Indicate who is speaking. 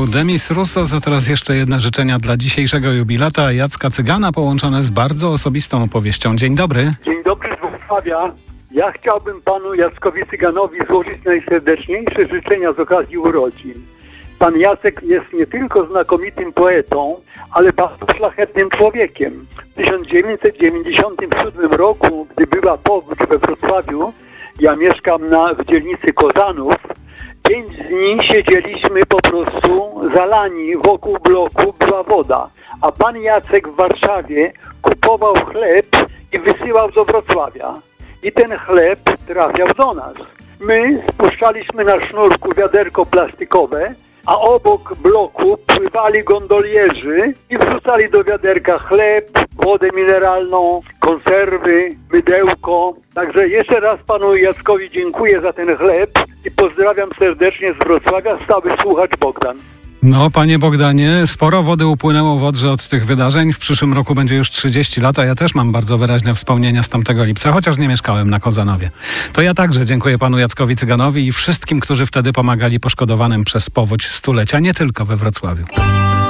Speaker 1: był Demis Roussos, a teraz jeszcze jedne życzenia dla dzisiejszego jubilata Jacka Cygana, połączone z bardzo osobistą opowieścią. Dzień dobry.
Speaker 2: Dzień dobry z Wrocławia. Ja chciałbym panu Jackowi Cyganowi złożyć najserdeczniejsze życzenia z okazji urodzin. Pan Jacek jest nie tylko znakomitym poetą, ale bardzo szlachetnym człowiekiem. W 1997 roku, gdy była powódź we Wrocławiu, ja mieszkam w dzielnicy Kozanów, 5 dni siedzieliśmy po prostu zalani, wokół bloku była woda. A pan Jacek w Warszawie kupował chleb i wysyłał do Wrocławia. I ten chleb trafiał do nas. My spuszczaliśmy na sznurku wiaderko plastikowe, a obok bloku pływali gondolierzy i wrzucali do wiaderka chleb, wodę mineralną, konserwy, mydełko. Także jeszcze raz panu Jackowi dziękuję za ten chleb i pozdrawiam serdecznie z Wrocławia, stały słuchacz Bogdan.
Speaker 1: No, panie Bogdanie, sporo wody upłynęło w Odrze od tych wydarzeń. W przyszłym roku będzie już 30 lat, a ja też mam bardzo wyraźne wspomnienia z tamtego lipca, chociaż nie mieszkałem na Kozanowie. To ja także dziękuję panu Jackowi Cyganowi i wszystkim, którzy wtedy pomagali poszkodowanym przez powódź stulecia, nie tylko we Wrocławiu.